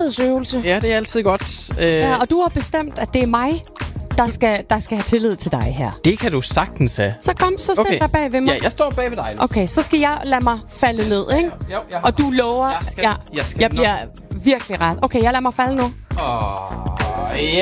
tillidsøvelse. Ja, det er altid godt. Ja, og du har bestemt, at det er mig, der skal have tillid til dig her. Det kan du sagtens have. Så kom, så stil dig bag ved mig. Ja, jeg står bag ved dig nu. Okay, så skal jeg lade mig falde ned, ikke? Jo, og du lover, jeg bliver virkelig ret. Okay, jeg lader mig falde nu. Ja,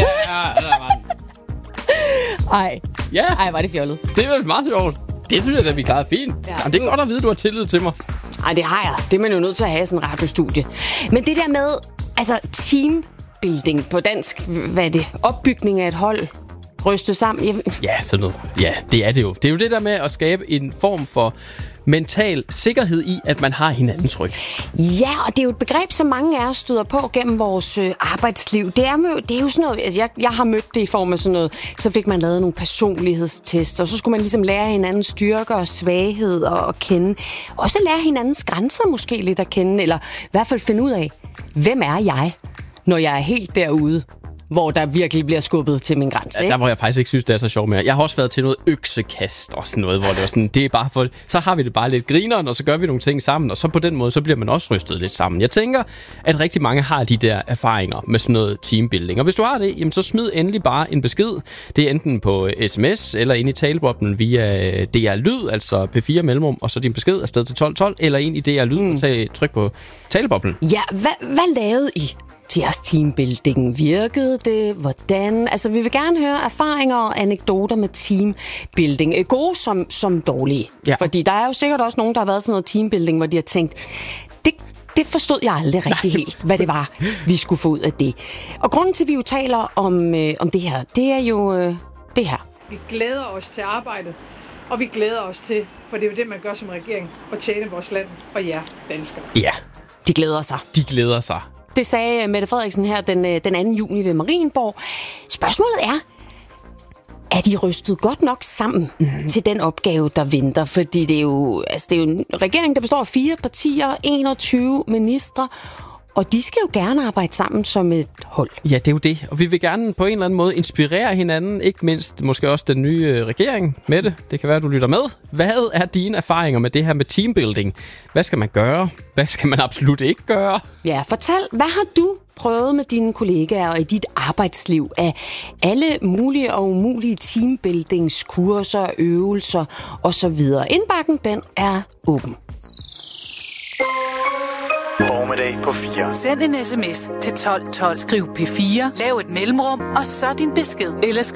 Ej. Ja. Ej, var det fjollet. Det er vel meget sjovt. Det synes jeg, at vi klarede fint. Ja. Jamen, det er godt at vide, at du har tillid til mig. Ej, det har jeg. Det er man jo nødt til at have i sådan en radiostudie. Men det der med, altså teambuilding på dansk, hvad er det? Opbygning af et hold. Ryste sammen. Ja, sådan noget. Ja, det er det jo. Det er jo det der med at skabe en form for mental sikkerhed i, at man har hinandens ryg. Ja, og det er jo et begreb, som mange af os støder på gennem vores arbejdsliv. Det er jo sådan noget, altså jeg har mødt det i form af sådan noget, så fik man lavet nogle personlighedstests, og så skulle man ligesom lære hinandens styrker og svaghed at kende. Også lære hinandens grænser måske lidt at kende, eller i hvert fald finde ud af, hvem er jeg, når jeg er helt derude, hvor der virkelig bliver skubbet til min grænse. Ja, der hvor jeg faktisk ikke synes, det er så sjovt mere. Jeg har også været til noget øksekast og sådan noget, hvor det var sådan, det er bare for, så har vi det bare lidt grineren, og så gør vi nogle ting sammen, og så på den måde, så bliver man også rystet lidt sammen. Jeg tænker, at rigtig mange har de der erfaringer med sådan noget teambuilding. Og hvis du har det, jamen så smid endelig bare en besked. Det er enten på sms, eller ind i taleboblen via DR Lyd, altså P4 mellemrum, og så din besked afsted til 1212, eller ind i DR Lyd, og så tryk på taleboblen. Ja, hvad lavede I til jeres teambuilding? Virkede det? Hvordan? Altså, vi vil gerne høre erfaringer og anekdoter med teambuilding. Gode som dårlige. Ja. Fordi der er jo sikkert også nogen, der har været til noget teambuilding, hvor de har tænkt, det forstod jeg aldrig rigtig helt, hvad det var, vi skulle få ud af det. Og grunden til, at vi jo taler om det her, det er jo det her. Vi glæder os til arbejdet, og vi glæder os til, for det er jo det, man gør som regering, at tjene vores land og jer danskere. Ja. De glæder sig. De glæder sig. Det sagde Mette Frederiksen her den 2. juni ved Marienborg. Spørgsmålet er de rystet godt nok sammen til den opgave, der venter? Fordi det er jo en regering, der består af 4 partier, 21 ministre, og de skal jo gerne arbejde sammen som et hold. Ja, det er jo det. Og vi vil gerne på en eller anden måde inspirere hinanden, ikke mindst måske også den nye regering. Mette, det kan være, du lytter med. Hvad er dine erfaringer med det her med teambuilding? Hvad skal man gøre? Hvad skal man absolut ikke gøre? Ja, fortæl, hvad har du prøvet med dine kollegaer og i dit arbejdsliv af alle mulige og umulige teambuildingskurser, øvelser osv.? Indbakken, den er åben. Formiddag på 4. Send en sms til 1212. Skriv P4, lav et mellemrum, og så din besked. Eller skriv